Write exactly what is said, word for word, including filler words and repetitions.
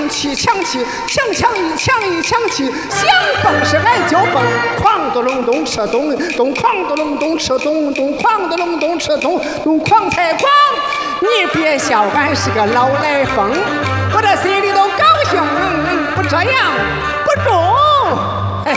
起抢起，抢抢一抢一抢起，想蹦是爱就蹦，哐咚隆咚吃咚咚，哐咚隆咚吃咚咚，哐咚隆咚吃咚咚，哐才哐！你别笑，俺是个老来风，我这心里头高兴，不这样。